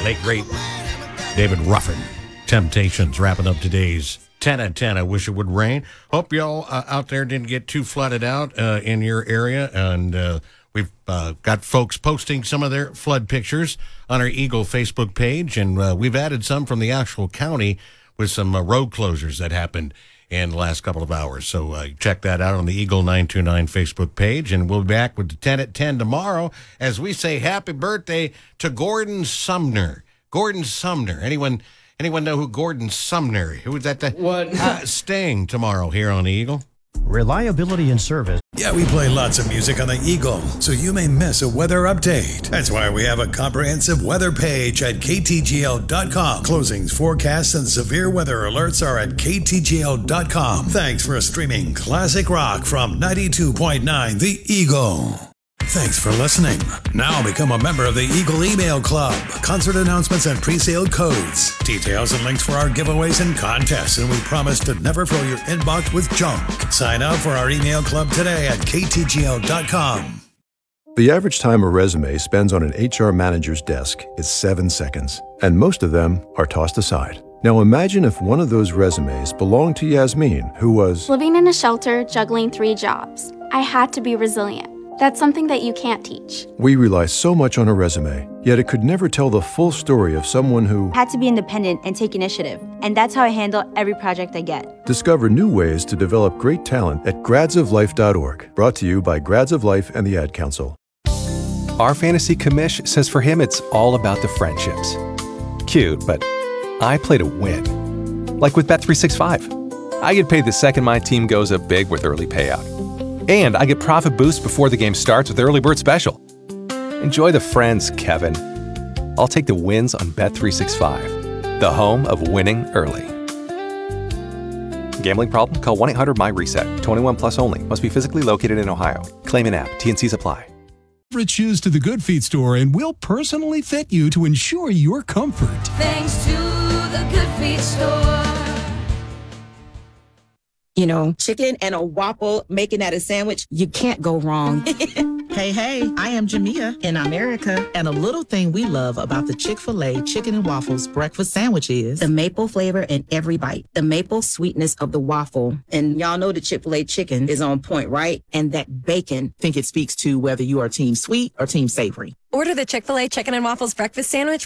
Late great David Ruffin. Temptations wrapping up today's 10 at 10. I wish it would rain. Hope y'all out there didn't get too flooded out in your area. And we've got folks posting some of their flood pictures on our Eagle Facebook page. And we've added some from the actual county with some road closures that happened in the last couple of hours. So check that out on the Eagle 929 Facebook page. And we'll be back with the 10 at 10 tomorrow as we say happy birthday to Gordon Sumner. Gordon Sumner. Anyone know who Gordon Sumner? Who was that? What? Staying tomorrow here on the Eagle. Reliability and service. Yeah, we play lots of music on the Eagle, so you may miss a weather update. That's why we have a comprehensive weather page at ktgl.com. Closings, forecasts, and severe weather alerts are at ktgl.com. Thanks for streaming classic rock from 92.9 The Eagle. Thanks for listening. Now become a member of the Eagle Email Club. Concert announcements and pre-sale codes. Details and links for our giveaways and contests, and we promise to never fill your inbox with junk. Sign up for our email club today at ktgl.com. The average time a resume spends on an HR manager's desk is 7 seconds, and most of them are tossed aside. Now imagine if one of those resumes belonged to Yasmin, who was living in a shelter, juggling 3 jobs. I had to be resilient. That's something that you can't teach. We rely so much on a resume, yet it could never tell the full story of someone who had to be independent and take initiative. And that's how I handle every project I get. Discover new ways to develop great talent at gradsoflife.org. Brought to you by Grads of Life and the Ad Council. Our fantasy commish says for him it's all about the friendships. Cute, but I play to win. Like with Bet365. I get paid the second my team goes up big with early payout. And I get profit boost before the game starts with Early Bird Special. Enjoy the friends, Kevin. I'll take the wins on Bet365, the home of winning early. Gambling problem? Call 1-800-MY-RESET. 21 plus only. Must be physically located in Ohio. Claim an app. T&Cs apply. Favorite shoes to the Good Feet store, and we'll personally fit you to ensure your comfort. Thanks to the Good Feet store. You know, chicken and a waffle, making that a sandwich, you can't go wrong. Hey, I am Jamia in America. And a little thing we love about the Chick-fil-A Chicken and Waffles breakfast sandwich is the maple flavor in every bite, the maple sweetness of the waffle. And y'all know the Chick-fil-A chicken is on point, right? And that bacon. I think it speaks to whether you are team sweet or team savory. Order the Chick-fil-A Chicken and Waffles breakfast sandwich